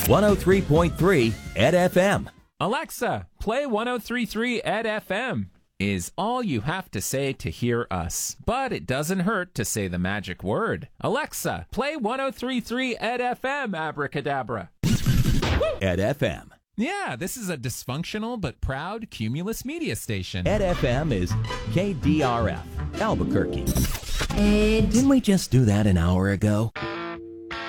103.3 Ed FM. Alexa, play 103.3 Ed FM is all you have to say to hear us. But it doesn't hurt to say the magic word. Alexa, play 103.3 Ed FM, abracadabra. Ed FM. Yeah, this is a dysfunctional but proud Cumulus media station. Ed FM is KDRF, Albuquerque. Ed. Didn't we just do that an hour ago?